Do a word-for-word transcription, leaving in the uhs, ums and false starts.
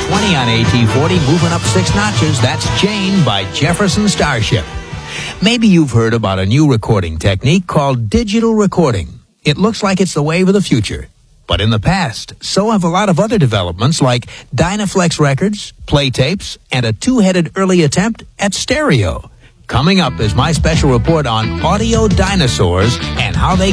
twenty on A T forty, moving up six notches. That's Chain by Jefferson Starship. Maybe you've heard about a new recording technique called digital recording. It looks like it's the wave of the future. But in the past, so have a lot of other developments like Dynaflex records, play tapes, and a two-headed early attempt at stereo. Coming up is my special report on audio dinosaurs and how they